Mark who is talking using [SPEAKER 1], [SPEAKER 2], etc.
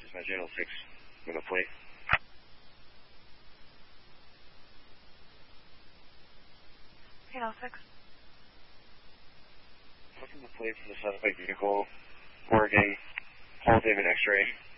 [SPEAKER 1] Dispatch 806 with a plate.
[SPEAKER 2] 806.
[SPEAKER 1] Looking the plate for the suspect vehicle, Oregon, Paul David X-ray.